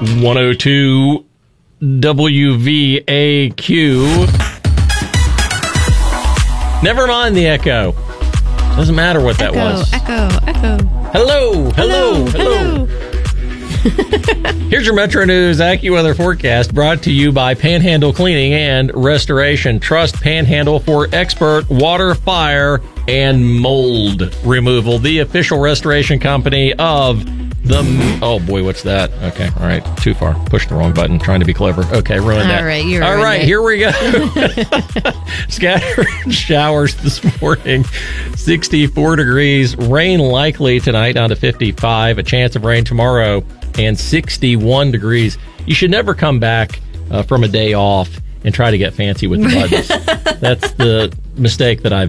102 WVAQ. Never mind the echo. Doesn't matter what that was. Echo. Hello. Here's your Metro News AccuWeather forecast brought to you by Panhandle Cleaning and Restoration. Trust Panhandle for expert water, fire, and mold removal. The official restoration company of the... Oh, boy, what's that? Okay, all right, too far. Pushed the wrong button, trying to be clever. Okay, ruined that. All right, you're all right, it. here we go. Scattered showers this morning. 64 degrees. Rain likely tonight, down to 55. A chance of rain tomorrow. And 61 degrees. You should never come back from a day off and try to get fancy with the buttons. That's the mistake that I've